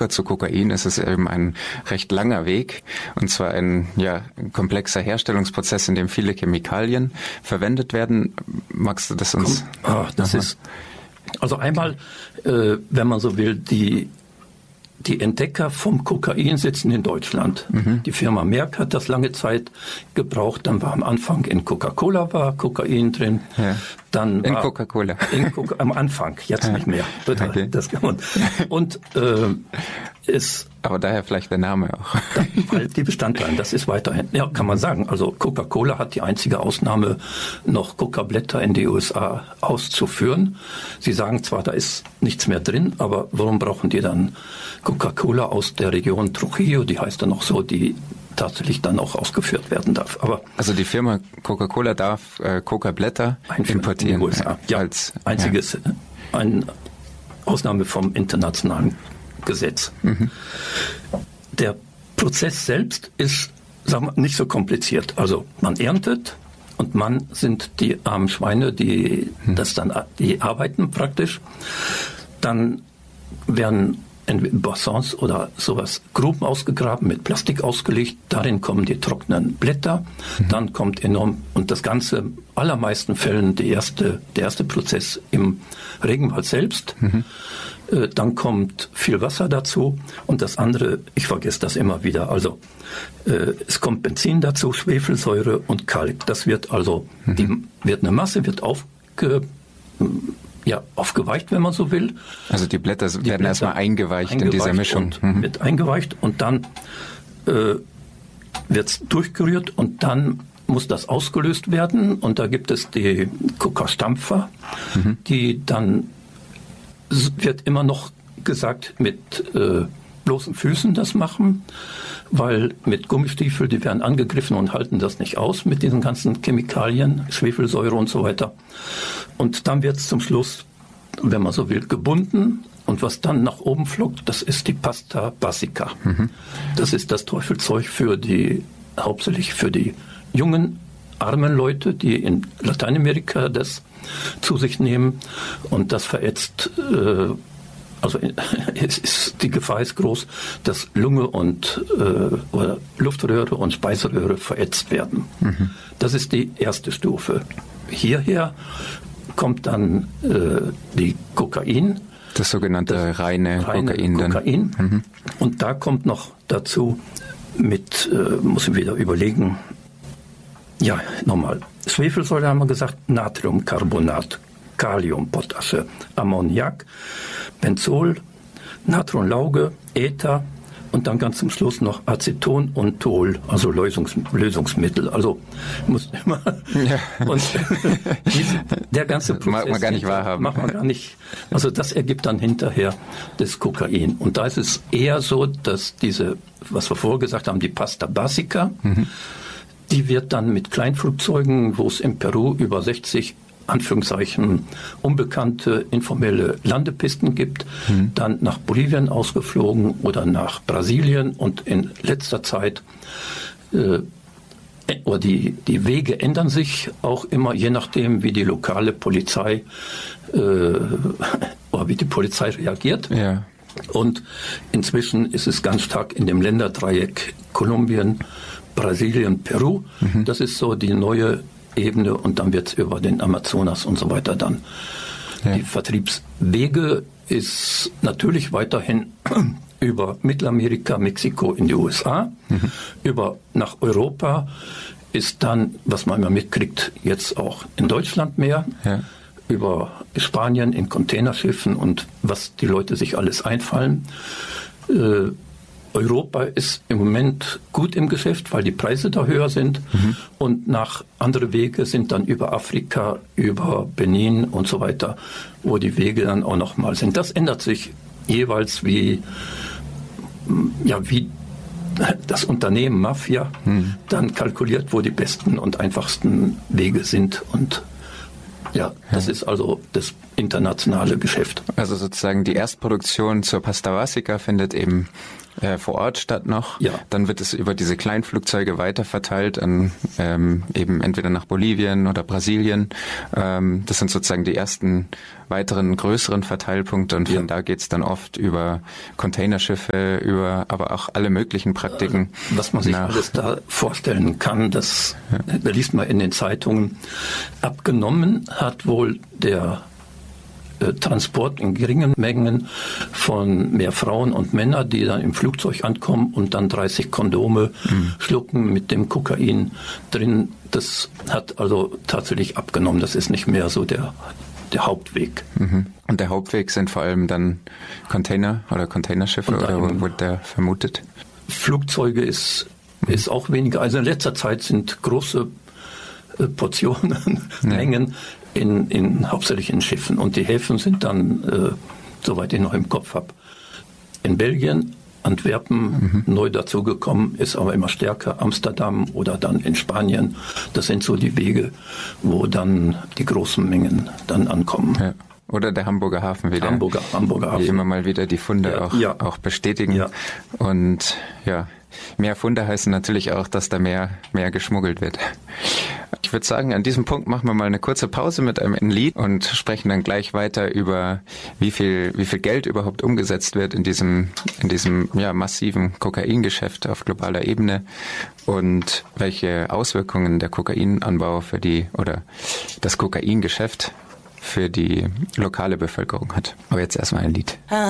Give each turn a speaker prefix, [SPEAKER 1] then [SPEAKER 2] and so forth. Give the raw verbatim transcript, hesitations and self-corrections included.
[SPEAKER 1] Zucker zu Kokain ist es eben ein recht langer Weg, und zwar ein, ja, ein komplexer Herstellungsprozess, in dem viele Chemikalien verwendet werden. Magst du das uns?
[SPEAKER 2] Komm, oh, das ist, also einmal, äh, wenn man so will, die Die Entdecker vom Kokain sitzen in Deutschland. Mhm. Die Firma Merck hat das lange Zeit gebraucht. Dann war am Anfang in Coca-Cola war Kokain drin.
[SPEAKER 1] Ja.
[SPEAKER 2] Dann
[SPEAKER 1] in
[SPEAKER 2] war
[SPEAKER 1] Coca-Cola.
[SPEAKER 2] In Coca- am Anfang, jetzt
[SPEAKER 1] ja.
[SPEAKER 2] nicht mehr.
[SPEAKER 1] Okay.
[SPEAKER 2] Das, und und äh, es
[SPEAKER 1] Aber daher vielleicht der Name auch.
[SPEAKER 2] Da, weil die Bestandteile, das ist weiterhin, ja, kann man sagen. Also Coca-Cola hat die einzige Ausnahme, noch Coca-Blätter in die U S A auszuführen. Sie sagen zwar, da ist nichts mehr drin, aber warum brauchen die dann Coca-Cola aus der Region Trujillo, die heißt dann noch so, die tatsächlich dann auch ausgeführt werden darf. Aber
[SPEAKER 1] also die Firma Coca-Cola darf äh, Coca-Blätter importieren.
[SPEAKER 2] In den U S A. Ja, als einziges, ja. Eine Ausnahme vom internationalen Gesetz. Mhm. Der Prozess selbst ist, sagen wir, nicht so kompliziert. Also man erntet und man sind die armen Schweine, die mhm. das dann, die arbeiten praktisch. Dann werden in Bassins oder sowas Gruben ausgegraben, mit Plastik ausgelegt. Darin kommen die trockenen Blätter. Mhm. Dann kommt enorm, und das Ganze, allermeisten Fällen, die erste, der erste Prozess im Regenwald selbst. Mhm. Äh, dann kommt viel Wasser dazu. Und das andere, ich vergesse das immer wieder, also äh, es kommt Benzin dazu, Schwefelsäure und Kalk. Das wird also, mhm. die, wird eine Masse, wird aufge ja, aufgeweicht, wenn man so will.
[SPEAKER 1] Also die Blätter die werden Blätter erstmal eingeweicht, eingeweicht in dieser Mischung.
[SPEAKER 2] Und mhm. wird eingeweicht und dann äh, wird es durchgerührt und dann muss das ausgelöst werden. Und da gibt es die Coca-Stampfer, mhm. die dann, wird immer noch gesagt, mit äh, bloßen Füßen das machen, weil mit Gummistiefel, die werden angegriffen und halten das nicht aus mit diesen ganzen Chemikalien, Schwefelsäure und so weiter. Und dann wird es zum Schluss, wenn man so will, gebunden. Und was dann nach oben flockt, das ist die Pasta Basica. Mhm. Das ist das Teufelzeug für die, hauptsächlich für die jungen, armen Leute, die in Lateinamerika das zu sich nehmen. Und das verätzt, äh, also es ist, die Gefahr ist groß, dass Lunge und äh, oder Luftröhre und Speiseröhre verätzt werden. Mhm. Das ist die erste Stufe. Hierher kommt dann äh, die Kokain.
[SPEAKER 1] Das sogenannte das reine,
[SPEAKER 2] reine
[SPEAKER 1] Kokain.
[SPEAKER 2] Kokain. Mhm. Und da kommt noch dazu mit, äh, muss ich wieder überlegen, ja, nochmal, Schwefelsäure haben wir gesagt, Natriumcarbonat, Kalium, Potasche, Ammoniak, Benzol, Natronlauge, Äther und dann ganz zum Schluss noch Aceton und Tol, also Lösungs- Lösungsmittel. Also muss immer ja. und der ganze Prozess
[SPEAKER 1] mag man gar nicht wahrhaben.
[SPEAKER 2] Macht man gar nicht. Also das ergibt dann hinterher das Kokain. Und da ist es eher so, dass diese, was wir vorher gesagt haben, die Pasta Basica, mhm. die wird dann mit Kleinflugzeugen, wo es in Peru über sechzig Anführungszeichen unbekannte informelle Landepisten gibt, mhm. dann nach Bolivien ausgeflogen oder nach Brasilien und in letzter Zeit äh, oder die, die Wege ändern sich auch immer, je nachdem, wie die lokale Polizei äh, oder wie die Polizei reagiert.
[SPEAKER 1] Ja.
[SPEAKER 2] Und inzwischen ist es ganz stark in dem Länderdreieck Kolumbien, Brasilien, Peru. Mhm. Das ist so die neue Ebene und dann wird es über den Amazonas und so weiter dann. Ja. Die Vertriebswege ist natürlich weiterhin über Mittelamerika, Mexiko in die U S A, mhm. über nach Europa ist dann, was man immer mitkriegt, jetzt auch in Deutschland mehr, ja. über Spanien in Containerschiffen und was die Leute sich alles einfallen. Äh, Europa ist im Moment gut im Geschäft, weil die Preise da höher sind. Mhm. Und nach andere Wege sind dann über Afrika, über Benin und so weiter, wo die Wege dann auch nochmal sind. Das ändert sich jeweils wie, ja, wie das Unternehmen Mafia mhm. dann kalkuliert, wo die besten und einfachsten Wege sind. Und ja, das ja. ist also das internationale Geschäft.
[SPEAKER 1] Also sozusagen die Erstproduktion zur Pasta Basica findet eben äh, vor Ort statt noch.
[SPEAKER 2] Ja.
[SPEAKER 1] Dann wird es über diese Kleinflugzeuge weiterverteilt an ähm, eben entweder nach Bolivien oder Brasilien. Ähm, das sind sozusagen die ersten weiteren größeren Verteilpunkte und von ja. da geht's dann oft über Containerschiffe, über aber auch alle möglichen Praktiken.
[SPEAKER 2] Was man sich alles da vorstellen kann, das ja. da liest man in den Zeitungen. Abgenommen hat wohl der äh, Transport in geringen Mengen von mehr Frauen und Männern, die dann im Flugzeug ankommen und dann dreißig Kondome mhm. schlucken mit dem Kokain drin. Das hat also tatsächlich abgenommen. Das ist nicht mehr so der der Hauptweg.
[SPEAKER 1] Mhm. Und der Hauptweg sind vor allem dann Container oder Containerschiffe oder wo wird der vermutet?
[SPEAKER 2] Flugzeuge ist, mhm. ist auch weniger. Also in letzter Zeit sind große äh, Portionen, ja. Mengen in, in hauptsächlich in Schiffen. Und die Häfen sind dann, äh, soweit ich noch im Kopf habe, in Belgien, Antwerpen mhm. neu dazugekommen, ist aber immer stärker, Amsterdam oder dann in Spanien. Das sind so die Wege, wo dann die großen Mengen dann ankommen.
[SPEAKER 1] Ja. Oder der Hamburger Hafen wieder.
[SPEAKER 2] Hamburger, Hamburger Hafen.
[SPEAKER 1] Die immer mal wieder die Funde
[SPEAKER 2] ja,
[SPEAKER 1] auch,
[SPEAKER 2] ja.
[SPEAKER 1] auch bestätigen.
[SPEAKER 2] Ja.
[SPEAKER 1] Und ja, mehr Funde heißen natürlich auch, dass da mehr, mehr geschmuggelt wird. Ich würde sagen, an diesem Punkt machen wir mal eine kurze Pause mit einem Lied und sprechen dann gleich weiter über, wie viel, wie viel Geld überhaupt umgesetzt wird in diesem, in diesem, ja, massiven Kokaingeschäft auf globaler Ebene und welche Auswirkungen der Kokainanbau für die, oder das Kokaingeschäft für die lokale Bevölkerung hat. Aber jetzt erstmal ein Lied.